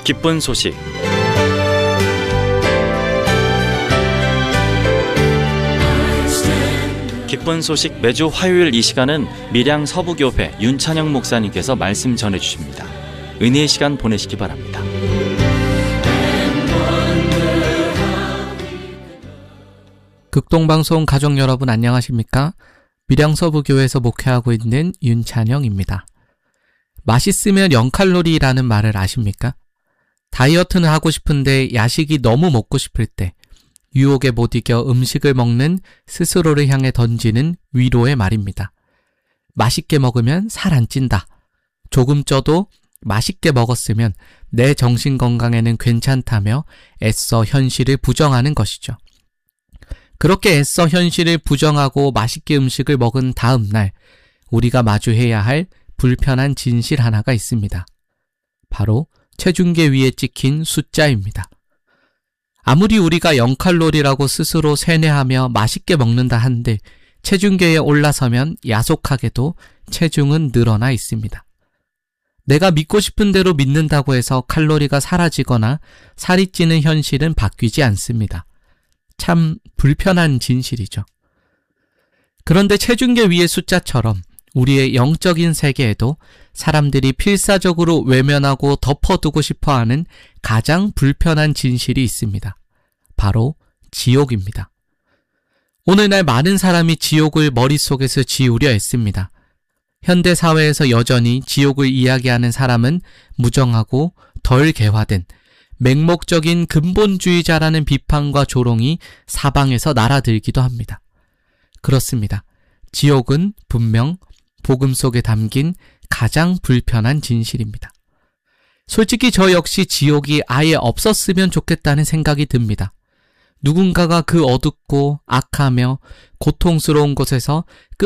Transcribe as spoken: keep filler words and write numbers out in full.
기쁜 소식. 기쁜 소식 매주 화요일 이 시간은 밀양 서부교회 윤찬영 목사님께서 말씀 전해주십니다. 은혜의 시간 보내시기 바랍니다. 극동방송 가족 여러분 안녕하십니까? 밀양 서부교회에서 목회하고 있는 윤찬영입니다. 맛있으면 영 칼로리라는 말을 아십니까? 다이어트는 하고 싶은데 야식이 너무 먹고 싶을 때 유혹에 못 이겨 음식을 먹는 스스로를 향해 던지는 위로의 말입니다. 맛있게 먹으면 살 안 찐다. 조금 쪄도 맛있게 먹었으면 내 정신 건강에는 괜찮다며 애써 현실을 부정하는 것이죠. 그렇게 애써 현실을 부정하고 맛있게 음식을 먹은 다음 날 우리가 마주해야 할 불편한 진실 하나가 있습니다. 바로 체중계 위에 찍힌 숫자입니다. 아무리 우리가 영 칼로리라고 스스로 세뇌하며 맛있게 먹는다 한들 체중계에 올라서면 야속하게도 체중은 늘어나 있습니다. 내가 믿고 싶은 대로 믿는다고 해서 칼로리가 사라지거나 살이 찌는 현실은 바뀌지 않습니다. 참 불편한 진실이죠. 그런데 체중계 위의 숫자처럼 우리의 영적인 세계에도 사람들이 필사적으로 외면하고 덮어두고 싶어하는 가장 불편한 진실이 있습니다. 바로 지옥입니다. 오늘날 많은 사람이 지옥을 머릿속에서 지우려 했습니다. 현대사회에서 여전히 지옥을 이야기하는 사람은 무정하고 덜 개화된 맹목적인 근본주의자라는 비판과 조롱이 사방에서 날아들기도 합니다. 그렇습니다. 지옥은 분명 복음 속에 담긴 가장 불편한 진실입니다. 솔직히 저 역시 지옥이 아예 없었으면 좋겠다는 생각이 듭니다. 누군가가 그 어둡고 악하며 고통스러운 곳에서